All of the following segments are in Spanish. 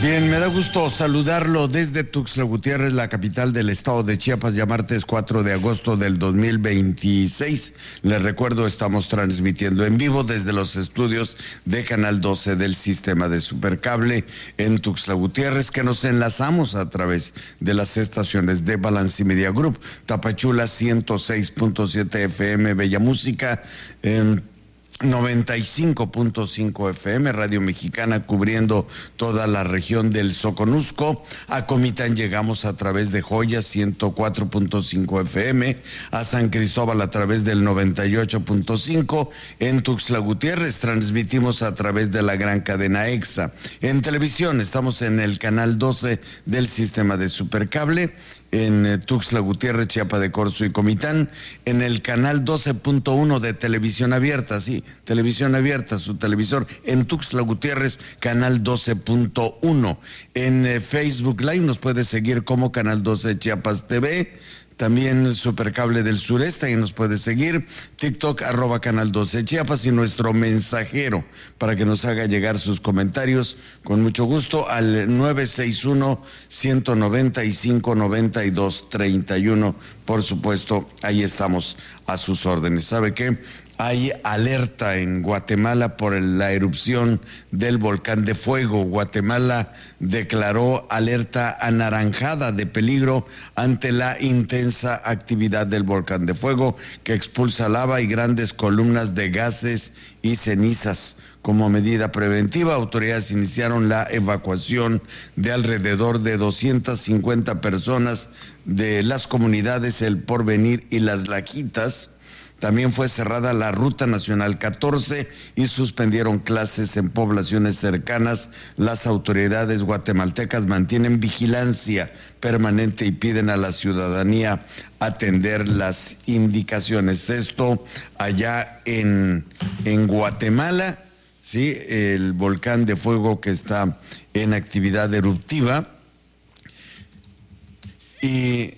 Bien, me da gusto saludarlo desde Tuxtla Gutiérrez, la capital del estado de Chiapas, ya martes 4 de agosto del 2026. Les recuerdo, estamos transmitiendo en vivo desde los estudios de Canal 12 del sistema de Supercable en Tuxtla Gutiérrez, que nos enlazamos a través de las estaciones de Balance Media Group, Tapachula 106.7 FM, Bella Música, 95.5 FM, Radio Mexicana cubriendo toda la región del Soconusco. A Comitán llegamos a través de Joya 104.5 FM, a San Cristóbal a través del 98.5, en Tuxtla Gutiérrez transmitimos a través de la gran cadena EXA. En televisión estamos en el canal 12 del sistema de Supercable, en Tuxtla Gutiérrez, Chiapa de Corzo y Comitán, en el canal 12.1 de Televisión Abierta, sí, Televisión Abierta, su televisor, en Tuxtla Gutiérrez, canal 12.1. En Facebook Live nos puede seguir como Canal 12 Chiapas TV, también Supercable del Sureste, ahí nos puede seguir, TikTok @Canal 12 Chiapas, y nuestro mensajero para que nos haga llegar sus comentarios con mucho gusto al 961-195-9231. Por supuesto, ahí estamos a sus órdenes. ¿Sabe qué? Hay alerta en Guatemala por la erupción del volcán de fuego. Guatemala declaró alerta anaranjada de peligro ante la intensa actividad del volcán de fuego, que expulsa lava y grandes columnas de gases y cenizas. Como medida preventiva, autoridades iniciaron la evacuación de alrededor de 250 personas de las comunidades El Porvenir y Las Lajitas. También fue cerrada la Ruta Nacional 14 y suspendieron clases en poblaciones cercanas. Las autoridades guatemaltecas mantienen vigilancia permanente y piden a la ciudadanía atender las indicaciones. Esto allá en Guatemala, sí, el volcán de fuego que está en actividad eruptiva. Y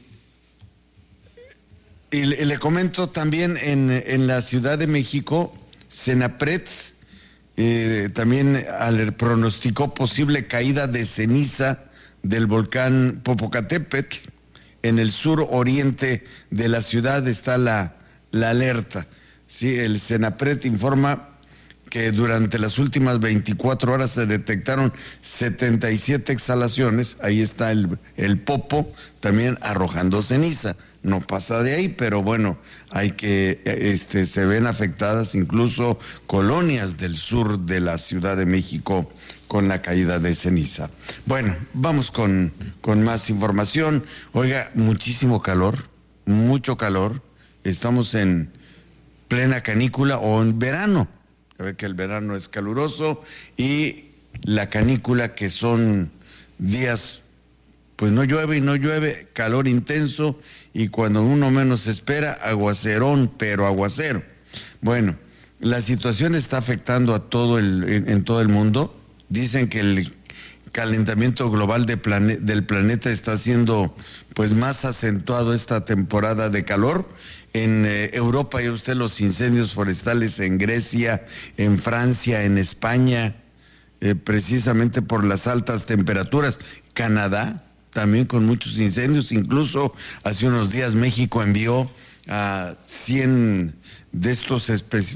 le comento también en la Ciudad de México, Senapred también pronosticó posible caída de ceniza del volcán Popocatépetl. En el sur oriente de la ciudad está la alerta. Sí, el Senapred informa que durante las últimas 24 horas se detectaron 77 exhalaciones. Ahí está el Popo también arrojando ceniza. No pasa de ahí, pero bueno, se ven afectadas incluso colonias del sur de la Ciudad de México con la caída de ceniza. Bueno, vamos con más información. Oiga, muchísimo calor, mucho calor. Estamos en plena canícula o en verano. Ya ve que el verano es caluroso y la canícula, que son días, pues no llueve y no llueve, calor intenso, y cuando uno menos espera, aguacerón, pero aguacero. Bueno, la situación está afectando a en todo el mundo. Dicen que el calentamiento global del planeta está siendo pues más acentuado esta temporada de calor. En Europa, ya usted, los incendios forestales en Grecia, en Francia, en España, precisamente por las altas temperaturas. Canadá también con muchos incendios. Incluso hace unos días México envió a 100 de estos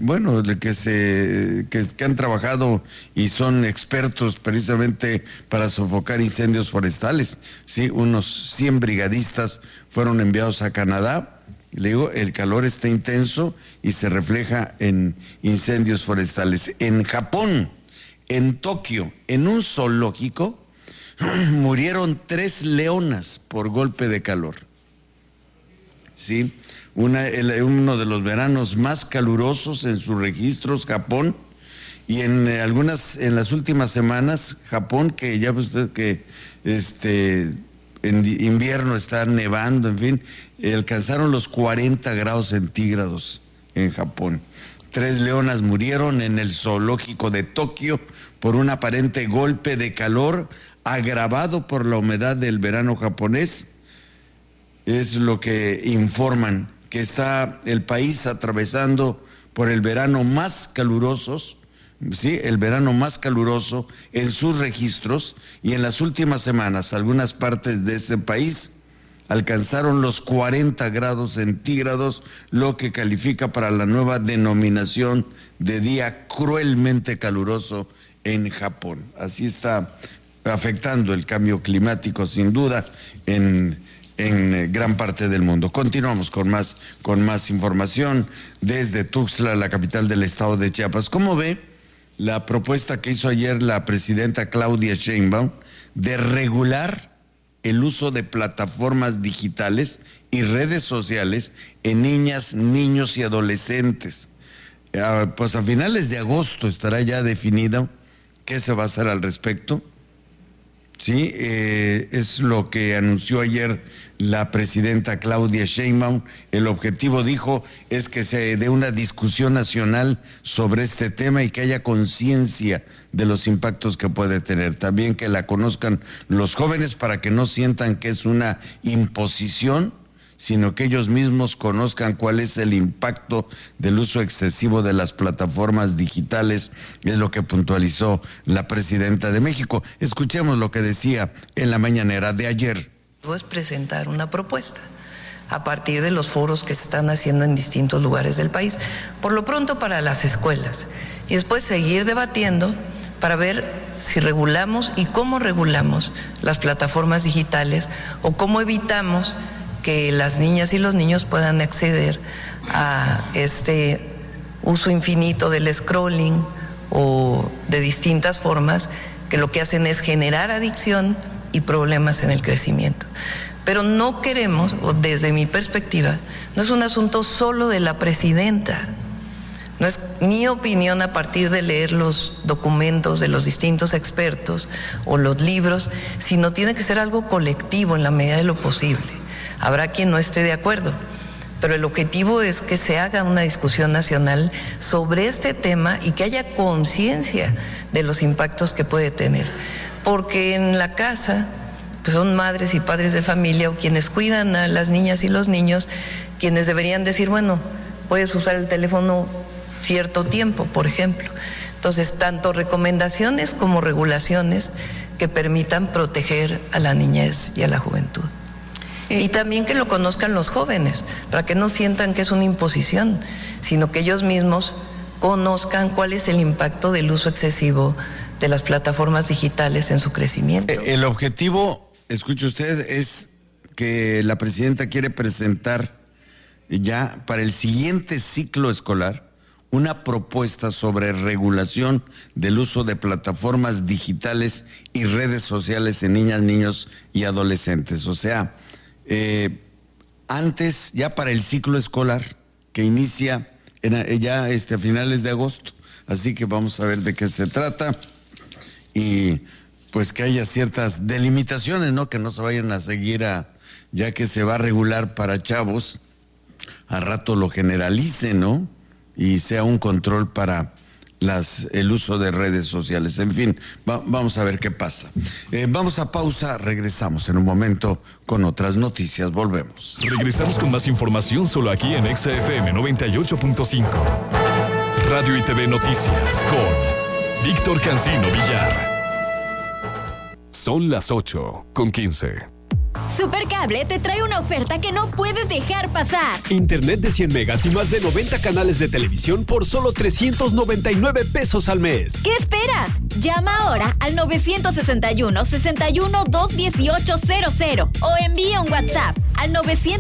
que han trabajado y son expertos precisamente para sofocar incendios forestales. Sí, unos 100 brigadistas fueron enviados a Canadá. Le digo, el calor está intenso y se refleja en incendios forestales. En Japón, en Tokio, en un zoológico, murieron 3 leonas por golpe de calor. Sí, uno de los veranos más calurosos en sus registros, Japón, y en las últimas semanas, Japón, que ya ve usted que en invierno está nevando, en fin, alcanzaron los 40 grados centígrados en Japón. 3 leonas murieron en el zoológico de Tokio por un aparente golpe de calor agravado por la humedad del verano japonés. Es lo que informan, que está el país atravesando por el verano más calurosos sí, el verano más caluroso en sus registros, y en las últimas semanas algunas partes de ese país alcanzaron los 40 grados centígrados, lo que califica para la nueva denominación de día cruelmente caluroso en Japón. Así está afectando el cambio climático, sin duda, en gran parte del mundo. Continuamos con más información desde Tuxtla, la capital del estado de Chiapas. ¿Cómo ve la propuesta que hizo ayer la presidenta Claudia Sheinbaum de regular el uso de plataformas digitales y redes sociales en niñas, niños y adolescentes? Pues a finales de agosto estará ya definido qué se va a hacer al respecto. Sí, es lo que anunció ayer la presidenta Claudia Sheinbaum. El objetivo, dijo, es que se dé una discusión nacional sobre este tema y que haya conciencia de los impactos que puede tener. También que la conozcan los jóvenes para que no sientan que es una imposición, sino que ellos mismos conozcan cuál es el impacto del uso excesivo de las plataformas digitales, es lo que puntualizó la presidenta de México. Escuchemos lo que decía en la mañanera de ayer. Es presentar una propuesta a partir de los foros que se están haciendo en distintos lugares del país, por lo pronto para las escuelas, y después seguir debatiendo para ver si regulamos y cómo regulamos las plataformas digitales o cómo evitamos que las niñas y los niños puedan acceder a este uso infinito del scrolling o de distintas formas que lo que hacen es generar adicción y problemas en el crecimiento. Pero no queremos, o desde mi perspectiva, no es un asunto solo de la presidenta, no es mi opinión a partir de leer los documentos de los distintos expertos o los libros, sino tiene que ser algo colectivo en la medida de lo posible. Habrá quien no esté de acuerdo, pero el objetivo es que se haga una discusión nacional sobre este tema y que haya conciencia de los impactos que puede tener. Porque en la casa pues son madres y padres de familia o quienes cuidan a las niñas y los niños, quienes deberían decir, bueno, puedes usar el teléfono cierto tiempo, por ejemplo. Entonces, tanto recomendaciones como regulaciones que permitan proteger a la niñez y a la juventud. Y también que lo conozcan los jóvenes, para que no sientan que es una imposición, sino que ellos mismos conozcan cuál es el impacto del uso excesivo de las plataformas digitales en su crecimiento. El objetivo, escuche usted, es que la presidenta quiere presentar ya para el siguiente ciclo escolar una propuesta sobre regulación del uso de plataformas digitales y redes sociales en niñas, niños y adolescentes. O sea, antes, ya para el ciclo escolar que inicia ya a finales de agosto. Así que vamos a ver de qué se trata y pues que haya ciertas delimitaciones, ¿no? Que no se vayan a seguir ya que se va a regular para chavos, a rato lo generalice, ¿no? Y sea un control para el uso de redes sociales. En fin, vamos a ver qué pasa. Vamos a pausa, regresamos en un momento con otras noticias, volvemos. Regresamos con más información solo aquí en Exa FM 98.5. Radio y TV Noticias con Víctor Cancino Villar. Son las 8:15. Supercable te trae una oferta que no puedes dejar pasar. Internet de 100 megas y más de 90 canales de televisión por solo 399 pesos al mes. ¿Qué esperas? Llama ahora al 961-61-218-00 o envía un WhatsApp al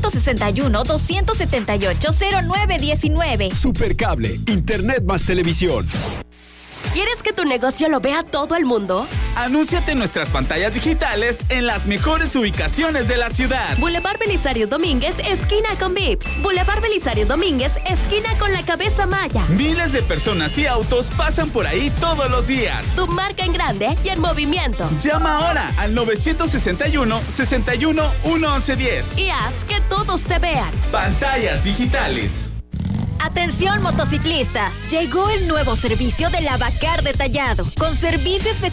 961-278-0919. Supercable, Internet más televisión. ¿Quieres que tu negocio lo vea todo el mundo? Anúnciate en nuestras pantallas digitales en las mejores ubicaciones de la ciudad. Boulevard Belisario Domínguez, esquina con Vips. Boulevard Belisario Domínguez, esquina con la Cabeza Maya. Miles de personas y autos pasan por ahí todos los días. Tu marca en grande y en movimiento. Llama ahora al 961-61-11110. Y haz que todos te vean. Pantallas digitales. Atención motociclistas, llegó el nuevo servicio de Lavacar Detallado, con servicio especial